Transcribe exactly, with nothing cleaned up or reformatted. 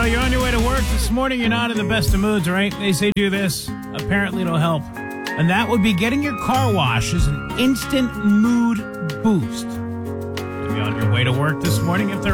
So you're on your way to work this morning. You're not in the best of moods, right? They say do this. Apparently it'll help. And that would be getting your car washed as an instant mood boost. You'll be on your way to work this morning if they're